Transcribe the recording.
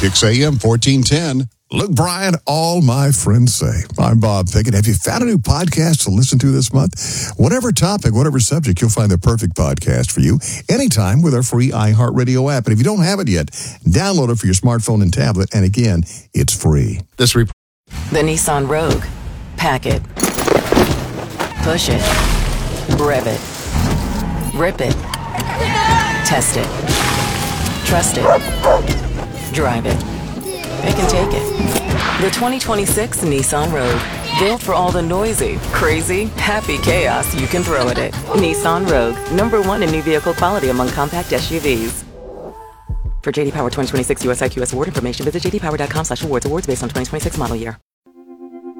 Kicks AM 1410. Look, Brian, all my friends say. I'm Bob Pickett. Have you found a new podcast to listen to this month? Whatever topic, whatever subject, you'll find the perfect podcast for you anytime with our free iHeartRadio app. And if you don't have it yet, download it for your smartphone and tablet. And again, it's free. The Nissan Rogue. Pack it. Push it. Rev it. Rip it. Test it. Trust it. Drive it. It can take it. The 2026 Nissan Rogue. Built for all the noisy, crazy, happy chaos you can throw at it. Nissan Rogue. #1 in new vehicle quality among compact SUVs. For JD Power 2026 US IQS award information, visit jdpower.com/awards. Awards based on 2026 model year.